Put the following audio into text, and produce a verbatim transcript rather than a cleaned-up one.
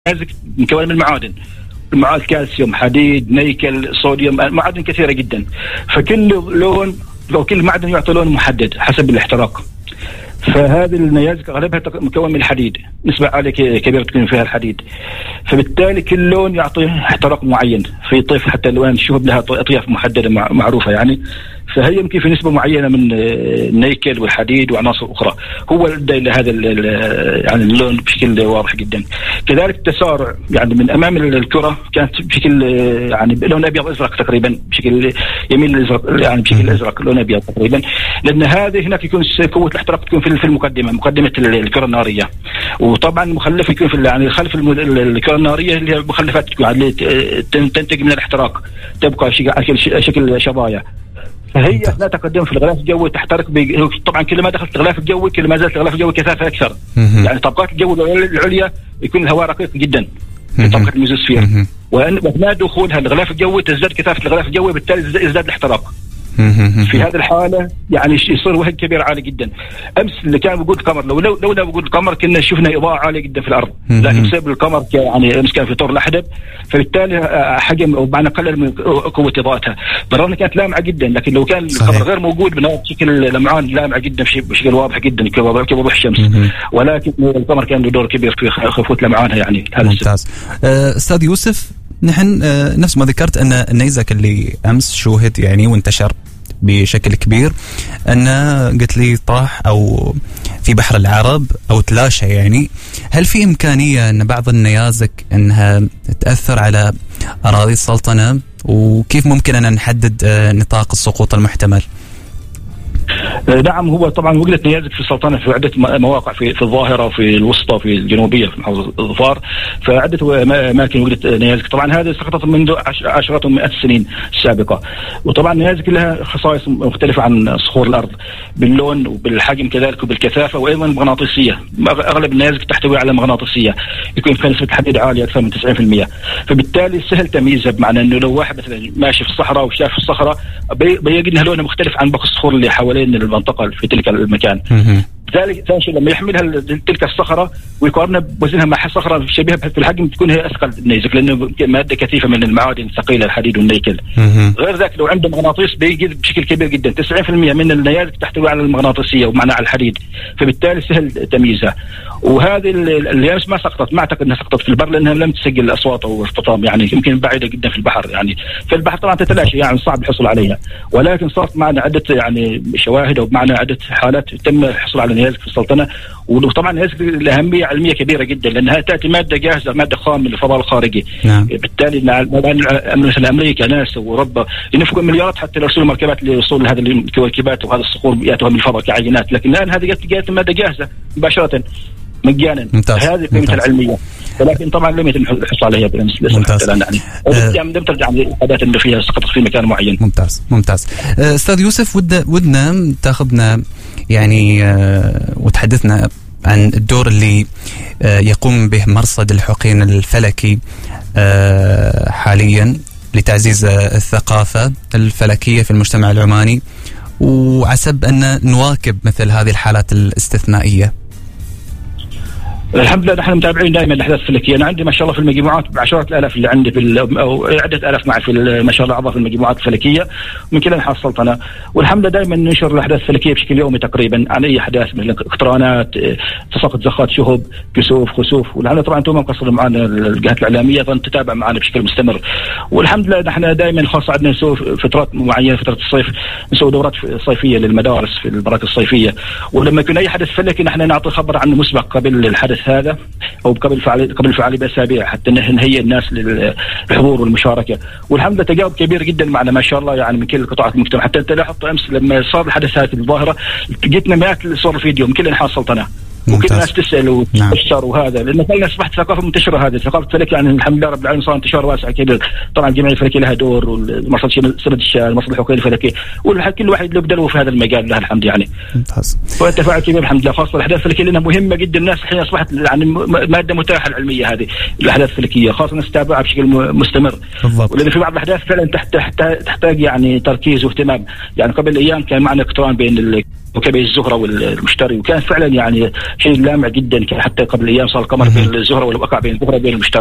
مكون من المعادن، المعادن كالسيوم، حديد، نيكل، صوديوم، معادن كثيرة جدا. فكل لون أو كل معدن يعطي لون محدد حسب الاحتراق. فهذه النيازك أغلبها مكون من الحديد، نسبة عالية كبيرة تكون فيها الحديد. فبالتالي كل لون يعطي احتراق معين في طيف، حتى الألوان الشهب لها أطياف محددة معروفة يعني. فهي يمكن في نسبة معينة من النيكل والحديد وعناصر أخرى هو اللي ادى إلى هذا يعني اللون بشكل واضح جدا. كذلك التسارع يعني من أمام الكرة كانت بشكل يعني لون أبيض أزرق تقريبا، بشكل يميل الأزرق يعني بشكل أزرق لون أبيض تقريبا، لأن هذه هناك يكون قوة الاحتراق تكون في المقدمة، مقدمة الكرة النارية. وطبعا المخلف يكون في يعني خلف الكرة النارية اللي هي مخلفات تكون تنتج من الاحتراق، تبقى شكل شظايا. فهي لا تقدم في الغلاف الجوي تحترق بي... طبعا كل ما دخلت الغلاف الجوي كل ما زادت الغلاف الجوي كثافه اكثر. يعني طبقات الجو العليا يكون الهواء رقيق جدا في طبقه الميزوسفير، واثناء دخولها الغلاف الجوي تزداد كثافه الغلاف الجوي، بالتالي يزداد الاحتراق. في هذه الحاله يعني يصير وهج كبير عالي جدا. امس اللي كان وجود القمر، لو لو لولا وجود القمر كنا شفنا اضاءه عاليه جدا في الارض، لكن بسبب القمر يعني امس كان في طور الاحدب، فبالتالي حجم او معنى قلل من قوه اضاءتها، بالرغم كانت لامعه جدا. لكن لو كان صحيح. القمر غير موجود بنلاقي بشكل لمعان لامعه جدا بشكل واضح جدا كوضوح الشمس، ولكن القمر كان له دور كبير في خفوت لمعانها يعني. ممتاز. استاذ يوسف، نحن نفس ما ذكرت أن النيزك اللي أمس شوهد يعني وانتشر بشكل كبير أنه قلت لي طاح أو في بحر العرب أو تلاشى يعني. هل في إمكانية أن بعض النيازك أنها تأثر على أراضي السلطنة، وكيف ممكن أن نحدد نطاق السقوط المحتمل؟ نعم، هو طبعا وجدت نيازك في السلطنة في عدة مواقع في في الظاهرة وفي الوسطى وفي الجنوبية في محافظة ظفار، فعدة أماكن وجدت نيازك. طبعا هذه سقطت منذ عشرات ومئات السنين السابقة. وطبعا نيازك لها خصائص مختلفة عن صخور الأرض باللون وبالحجم كذلك وبالكثافة وأيضا مغناطيسية. أغلب النيازك تحتوي على مغناطيسية يكون فيها نسبة حديد عالية أكثر من تسعين بالمئة، فبالتالي سهل تمييزها، بمعنى إنه لو واحد مثلا ماشي في الصحراء وشاف الصخرة بيجد إنها لونها مختلف عن باقي الصخور اللي حوالين المنطقة في تلك المكان. ذلك ثاني شيء لما يحملها تلك الصخرة ويقارنها بوزنها مع صخرة شبيهة في الحجم تكون هي أثقل النيزك، لأنه مادة كثيفة من المعادن الثقيلة الحديد والنيكل. غير ذلك لو عنده مغناطيس بيجذب بشكل كبير جدا، تسعين بالمئة من النيازك تحتوي على المغناطيسية ومعنى على الحديد، فبالتالي سهل تمييزها. وهذه اليابس ما سقطت، ما أعتقد أنها سقطت في البر لأنها لم تسجل أصوات أو ارتطام، يعني يمكن بعيدة جدا في البحر. يعني في البحر طبعا تتلاشى يعني صعب الحصول عليها، ولكن صارت معنا عدة يعني شواهد أو معنا عدة حالات تم الحصول على نيازك في السلطنة. وطبعا نيازك الأهمية علمية كبيرة جدا لأنها تأتي مادة جاهزة، مادة خام من الفضاء الخارجي. نعم. بالتالي مثل أمريكا ناس وأوروبا ينفقوا مليارات حتى يرسلوا مركبات لوصول هذه الكويكبات وهذه الصخور يأتوها من الفضاء كعينات، لكن الآن هذه جت مادة جاهزة مباشرة مجانا. هذه قيمتها العلمية، ولكن طبعا لم يتم الحصول عليها بالأمس الآن يعني. يعني لم ترجع للحالات اللي فيها سقطت في مكان معين. ممتاز ممتاز. أستاذ يوسف، ود ودنا تاخذنا يعني وتحدثنا عن الدور اللي يقوم به مرصد الحقين الفلكي حاليا لتعزيز الثقافة الفلكية في المجتمع العماني، وعسب أن نواكب مثل هذه الحالات الاستثنائية. الحمد لله نحن متابعين دائما الاحداث الفلكيه. انا عندي ما شاء الله في المجموعات بعشرات الالاف اللي عندي في او عده الاف معي في ما شاء الله اعضاء في المجموعات الفلكيه من كل انحاء السلطنه، والحمد لله دائما ننشر الاحداث الفلكيه بشكل يومي تقريبا عن اي احداث مثل اقترانات، تساقط زخات شهب، كسوف، خسوف. ولعل طبعا انتم مقصرين معنا الجهات الاعلاميه تتابع معنا بشكل مستمر. والحمد لله نحن دائما خاصه عندنا نسوي فترات معينه، فتره الصيف نسوي دورات صيفيه للمدارس في المراكز الصيفيه، ولما يكون اي حدث فلكي نحن نعطي خبر عنه مسبق قبل الحدث هذا او قبل فعاليه قبل الفعاليه باسابيع حتى نهيئ الناس للحضور والمشاركه. والحمد لله تجاوب كبير جدا معنا ما شاء الله يعني من كل قطاعات المجتمع. حتى انت لاحظت امس لما صار الحدث هذه الظاهره جتنا مئات صور الفيديو من كل انحاء السلطنه، وكل الناس تسال وتبشر. وهذا لان فعلا اصبحت ثقافه منتشره، هذه ثقافه الفلك يعني الحمد لله رب العالمين صار انتشار واسع كبير. طبعا الجمعيه الفلكيه لها دور، والمرصد سند الشارع، مرصد الحقوق الفلكيه، وكل واحد له بدلوه في هذا المجال لها الحمد يعني. ممتاز. والتفاعل كبير الحمد لله، خاصه الاحداث الفلكيه لانها مهمه جدا. الناس الحين اصبحت يعني ماده متاحه العلميه هذه الاحداث الفلكيه، خاصه الناس تتابعها بشكل مستمر. بالضبط. ولان في بعض الاحداث فعلا تحتاج يعني تركيز واهتمام. يعني قبل ايام كان معنا اقتران بين كوكبي الزهرة والمشتري، وكان فعلا يعني شيء لامع جدا. حتى قبل أيام صار القمر بين الزهرة والوقع بين الزهرة وبين المشتري.